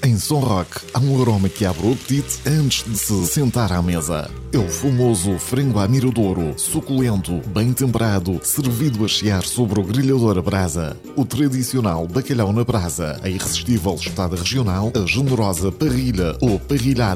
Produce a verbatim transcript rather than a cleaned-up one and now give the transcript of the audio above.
Em Som Rock há um aroma que abre o apetite antes de se sentar à mesa. É o famoso frango à miradouro, suculento, bem temperado, servido a chiar sobre o grelhador a brasa. O tradicional bacalhau na brasa, a irresistível espetada regional, a generosa parrilha ou parrilhada